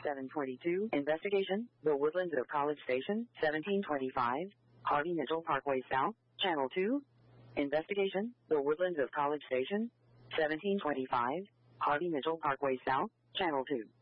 722. Investigation. The Woodlands of College Station. 1725. Harvey Mitchell Parkway South. Channel 2. Investigation. The Woodlands of College Station. 1725. Harvey Mitchell Parkway South. Channel 2.